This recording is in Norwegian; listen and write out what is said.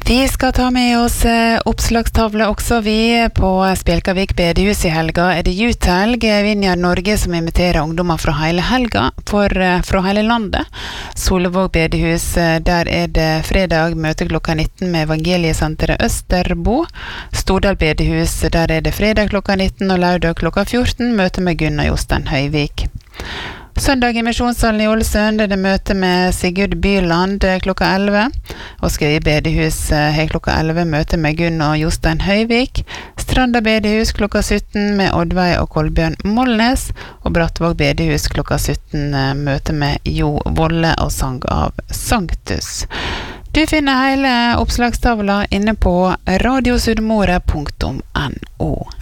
Vi skal ta med oss oppslagstavle også vi på Spjelkavik bedehus I helga. Det juthelg, Vinja Norge som inviterer ungdommer fra hele helga, fra hele landet. Solevåg bedehus, der det fredag møte klokka 19 med Evangeliesenteret Østerbo. Stordal bedehus, der det fredag klokka 19 og lørdag klokka 14 møte med Gunnar Jostein Høyvik. Søndag I Misjonssalen I Ålesund det møte med Sigurd Byland klokka 11, og Skøye bedehus klokka 11 møte med Gunnar Jostein Høyvik, Stranda bedehus klokka 17 med Oddveig og Kolbjørn Molnes, og Brattvåg bedehus klokka 17 møte med Jo Volle og sang av Sanctus. Du finner hele oppslagstavla inne på radiosudmore.no.